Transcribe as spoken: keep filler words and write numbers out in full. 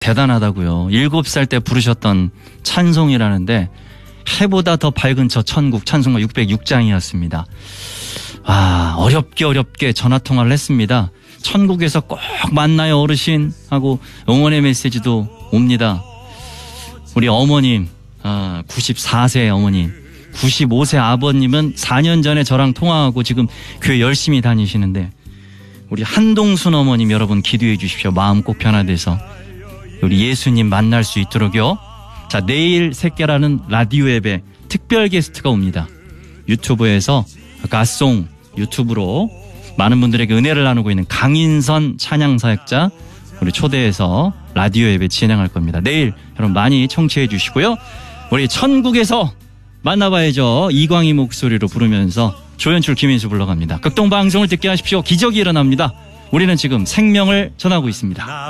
대단하다고요. 일곱 살 때 부르셨던 찬송이라는데 해보다 더 밝은 저 천국 찬송가 육백육 장이었습니다. 아, 어렵게 어렵게 전화통화를 했습니다. 천국에서 꼭 만나요 어르신 하고 응원의 메시지도 옵니다. 우리 어머님, 아, 구십사 세 어머님, 구십오 세 아버님은 사 년 전에 저랑 통화하고 지금 교회 열심히 다니시는데 우리 한동순 어머님 여러분 기도해 주십시오. 마음 꼭 변화돼서 우리 예수님 만날 수 있도록요. 자, 내일 새끼라는 라디오 앱에 특별 게스트가 옵니다. 유튜브에서 가송 유튜브로 많은 분들에게 은혜를 나누고 있는 강인선 찬양사역자 우리 초대해서 라디오 앱에 진행할 겁니다. 내일 여러분 많이 청취해 주시고요. 우리 천국에서 만나봐야죠. 이광희 목소리로 부르면서 조연출 김인수 불러갑니다. 극동방송을 듣게 하십시오. 기적이 일어납니다. 우리는 지금 생명을 전하고 있습니다.